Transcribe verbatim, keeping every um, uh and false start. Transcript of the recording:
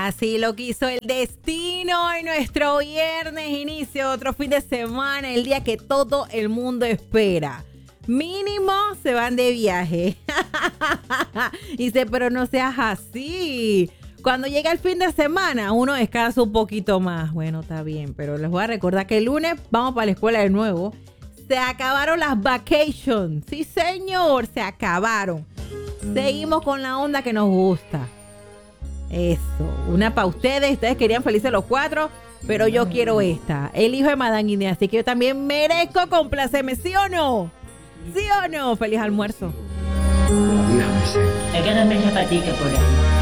Así lo quiso el destino y nuestro viernes inicio otro fin de semana, el día que todo el mundo espera. Mínimo se van de viaje. Dice, pero no seas así. Cuando llega el fin de semana, uno descansa un poquito más. Bueno, está bien, pero les voy a recordar que el lunes vamos para la escuela de nuevo. Se acabaron las vacations. Sí, señor, se acabaron. Seguimos con la onda que nos gusta. Eso, una para ustedes. Ustedes querían felices los cuatro, pero yo quiero esta. El hijo de Madame Inés, así que yo también merezco complacerme, ¿sí o no? ¿Sí o no? Feliz almuerzo. Es que no me zapatica por ahí.